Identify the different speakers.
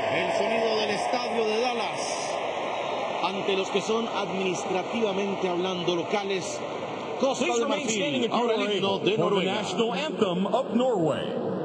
Speaker 1: El sonido del estadio de Dallas ante los que son administrativamente hablando locales. Costa de Marfil. Ahora el himno de Noruega.
Speaker 2: National anthem of Norway.